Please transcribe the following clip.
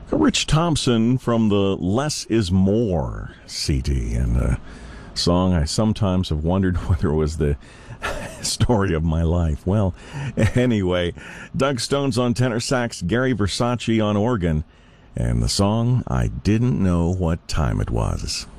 Rich Thompson from the Less is More CD, and a song I sometimes have wondered whether it was the story of my life. Well, anyway, Doug Stones on tenor sax, Gary Versace on organ, and the song I Didn't Know What Time It Was.